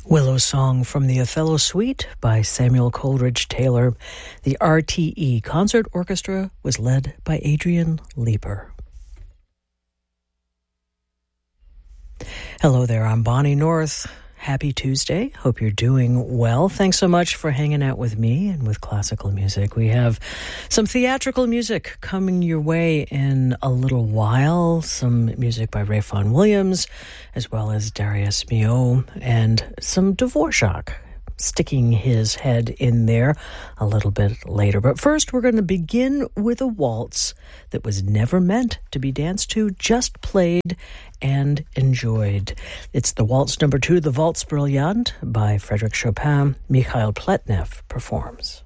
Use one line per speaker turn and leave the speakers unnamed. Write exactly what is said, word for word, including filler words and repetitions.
Willow Song from the Othello Suite by Samuel Coleridge Taylor. The R T E Concert Orchestra was led by Adrian Lieber. Hello there, I'm Bonnie North. Happy Tuesday. Hope you're doing well. Thanks so much for hanging out with me and with classical music. We have some theatrical music coming your way in a little while. Some music by Ray Vaughan Williams, as well as Darius Milhaud, and some Dvorak sticking his head in there a little bit later. But first, we're going to begin with a waltz that was never meant to be danced to, just played and enjoyed. It's the waltz number two, the Waltz Brilliant by Frédéric Chopin. Mikhail Pletnev performs.